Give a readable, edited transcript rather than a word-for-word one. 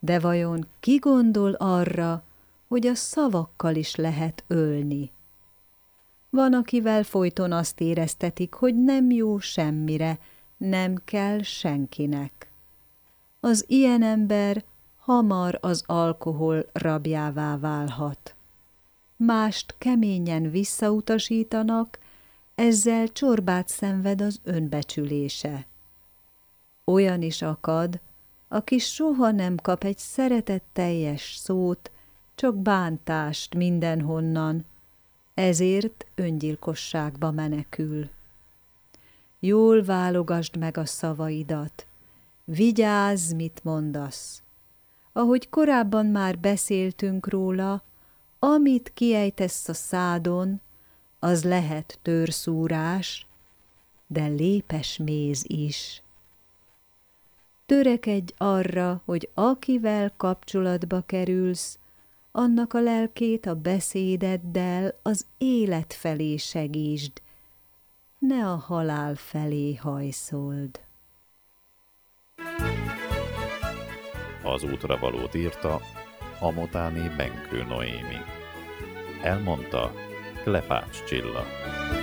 De vajon ki gondol arra, hogy a szavakkal is lehet ölni? Van, akivel folyton azt éreztetik, hogy nem jó semmire, nem kell senkinek. Az ilyen ember hamar az alkohol rabjává válhat. Mást keményen visszautasítanak, ezzel csorbát szenved az önbecsülése. Olyan is akad, aki soha nem kap egy szeretetteljes szót, csak bántást mindenhonnan, ezért öngyilkosságba menekül. Jól válogasd meg a szavaidat, vigyázz, mit mondasz. Ahogy korábban már beszéltünk róla, amit kiejtesz a szádon, az lehet törszúrás, de lépes méz is. Törekedj arra, hogy akivel kapcsolatba kerülsz, annak a lelkét a beszédeddel az élet felé segítsd, ne a halál felé hajszold. Az útravalót írta Amotáné Benkő Noémi. Elmondta Klepács Csilla.